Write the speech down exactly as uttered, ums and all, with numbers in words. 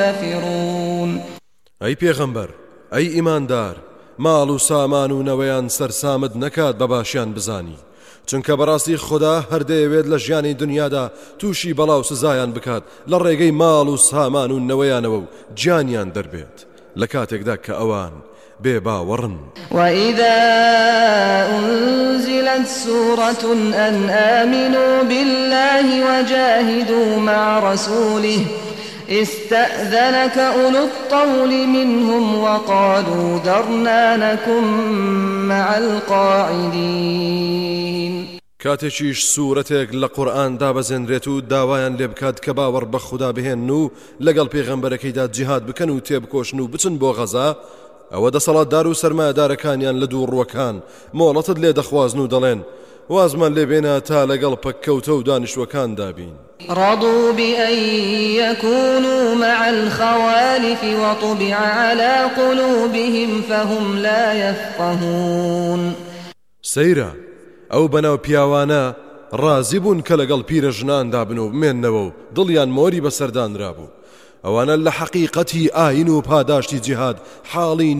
كافرون أي پیغمبر أي إيماندار ماڵ و سامان و نەوەیان سەرسامت نەکات بە باشیان بزانی چونکە بەڕاستی خدا هەردەیەوێت لە ژیانی دنیادا تووشی بەڵاو سزایان بکات لە ڕێگەی ماڵ و سامان و نەوەیانەوە و گیانیان دەربێت لە کاتێکدا کە ئەوان بێباوەڕن. وإذا أنزلت سورة أن آمنوا بالله وجاهدوا مع رسوله استأذنك أولو الطول منهم وقالوا ذرنا نكن مع القاعدين. کاتێکیش سوورەتێک لە قورئان دابەزێنرێت و داوایان لێ بکات کە باوەڕ بە خوددا بهێن و لەگەڵ پێغەمبەرەکەیدا جیهاد بکەن و تێبکۆشن و بچن بۆ غەزا ئەوە دەسەڵاتدار و سەرمایەدارەکانیان لە دوو ڕووەکان مۆڵەتت لێ دەخوازن و دەڵێن وازمان لێ بێنە تا لەگەڵ پەککەوتە و دانیشتوەکان دابین. رضوا بأن يكونوا مع الخوالف وطبع على قلوبهم فهم لا يفقهون. سەیرە ئەو بەناو پیاوانە ڕازی بوون کە لەگەڵ پیرە ژناندا بن و بمێننەوە و دڵیان مۆری بەسەردانرا بوو ئەوانە لە حەقیقەتی ئاین و پاداشتی جیهاد حاڵی